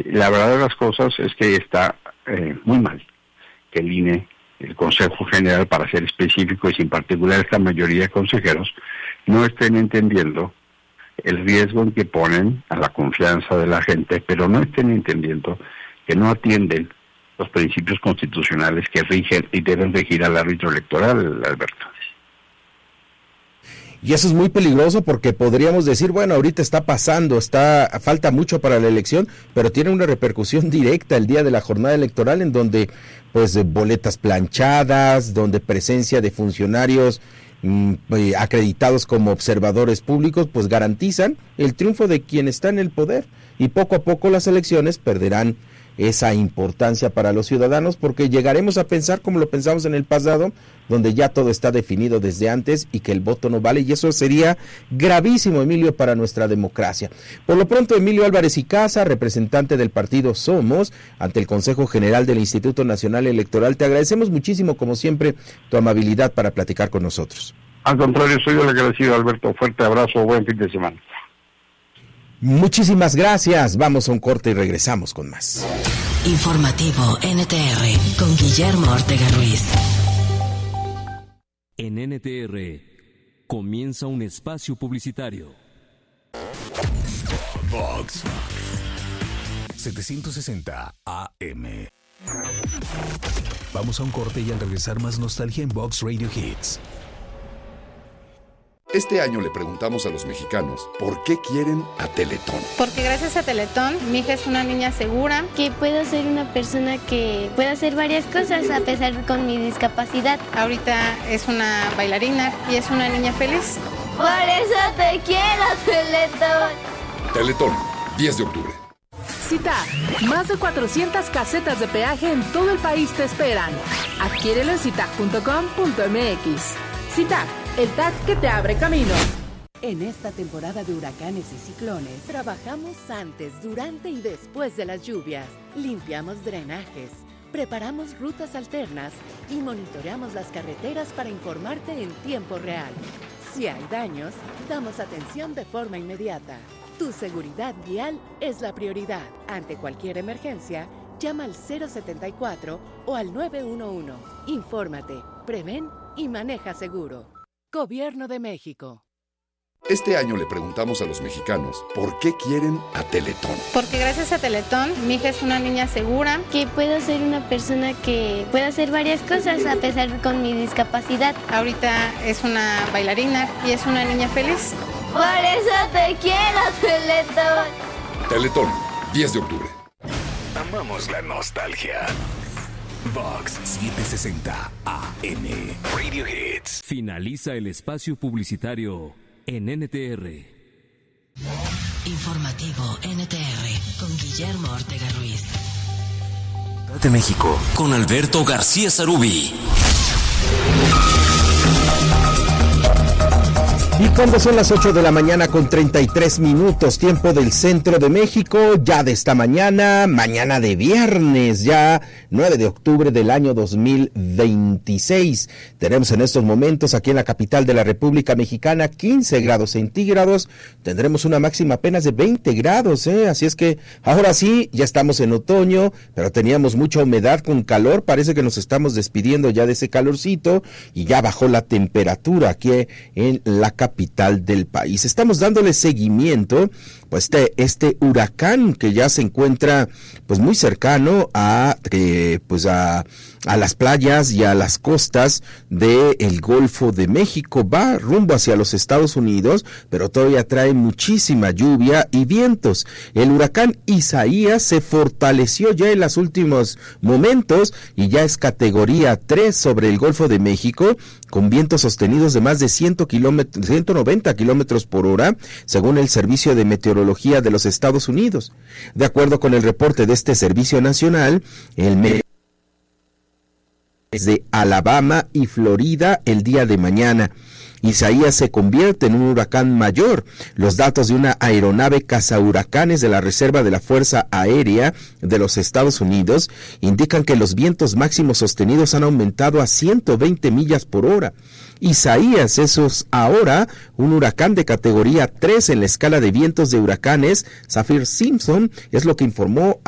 la verdad de las cosas es que está muy mal que el INE, el Consejo General, para ser específico y sin particular esta mayoría de consejeros, no estén entendiendo el riesgo en que ponen a la confianza de la gente, pero no estén entendiendo que no atienden los principios constitucionales que rigen y deben regir al árbitro electoral, Alberto. Y eso es muy peligroso porque podríamos decir, bueno, ahorita está pasando, falta mucho para la elección, pero tiene una repercusión directa el día de la jornada electoral en donde, pues, boletas planchadas, donde presencia de funcionarios acreditados como observadores públicos, pues garantizan el triunfo de quien está en el poder. Y poco a poco las elecciones perderán esa importancia para los ciudadanos, porque llegaremos a pensar como lo pensamos en el pasado, donde ya todo está definido desde antes y que el voto no vale, y eso sería gravísimo, Emilio, para nuestra democracia. Por lo pronto, Emilio Álvarez y Casa, representante del partido Somos, ante el Consejo General del Instituto Nacional Electoral, te agradecemos muchísimo, como siempre, tu amabilidad para platicar con nosotros. Al contrario, soy el agradecido, Alberto. Fuerte abrazo, buen fin de semana. Muchísimas gracias. Vamos a un corte y regresamos con más. Informativo NTR con Guillermo Ortega Ruiz. En NTR comienza un espacio publicitario. Vox 760 AM. Vamos a un corte y al regresar más nostalgia en Vox Radio Hits. Este año le preguntamos a los mexicanos por qué quieren a Teletón. Porque gracias a Teletón, mi hija es una niña segura. Que puedo ser una persona que puede hacer varias cosas a pesar con mi discapacidad. Ahorita es una bailarina y es una niña feliz. Por eso te quiero, Teletón. Teletón, 10 de octubre. CITAG, más de 400 casetas de peaje en todo el país te esperan. Adquiérelo en citag.com.mx. CITAG, el tag que te abre camino. En esta temporada de huracanes y ciclones, trabajamos antes, durante y después de las lluvias. Limpiamos drenajes, preparamos rutas alternas y monitoreamos las carreteras para informarte en tiempo real. Si hay daños, damos atención de forma inmediata. Tu seguridad vial es la prioridad. Ante cualquier emergencia, llama al 074 o al 911. Infórmate, prevén y maneja seguro. Gobierno de México. Este año le preguntamos a los mexicanos por qué quieren a Teletón. Porque gracias a Teletón, mi hija es una niña segura. Que puedo ser una persona que puede hacer varias cosas a pesar con mi discapacidad. Ahorita es una bailarina y es una niña feliz. Por eso te quiero, Teletón. Teletón, 10 de octubre. Amamos la nostalgia. Vox 760 AM. Radio Hits. Finaliza el espacio publicitario en NTR. Informativo NTR con Guillermo Ortega Ruiz. De México con Alberto García Sarubi. Y cuando son las 8 de la mañana con 33 minutos, tiempo del centro de México, ya de esta mañana de viernes, ya 9 de octubre del año 2026. Tenemos en estos momentos aquí en la capital de la República Mexicana 15 grados centígrados, tendremos una máxima apenas de 20 grados, así es que ahora sí, ya estamos en otoño, pero teníamos mucha humedad con calor, parece que nos estamos despidiendo ya de ese calorcito y ya bajó la temperatura aquí en la capital del país. Estamos dándole seguimiento pues este huracán que ya se encuentra pues muy cercano a las playas y a las costas del Golfo de México. Va rumbo hacia los Estados Unidos, pero todavía trae muchísima lluvia y vientos. El huracán Isaías se fortaleció ya en los últimos momentos y ya es categoría 3 sobre el Golfo de México, con vientos sostenidos de más de 190 kilómetros por hora, según el Servicio de Meteorología de los Estados Unidos. De acuerdo con el reporte de este servicio nacional, el de Alabama y Florida el día de mañana. Isaías se convierte en un huracán mayor. Los datos de una aeronave cazahuracanes de la Reserva de la Fuerza Aérea de los Estados Unidos indican que los vientos máximos sostenidos han aumentado a 120 millas por hora. Isaías es ahora un huracán de categoría 3 en la escala de vientos de huracanes. Saffir-Simpson es lo que informó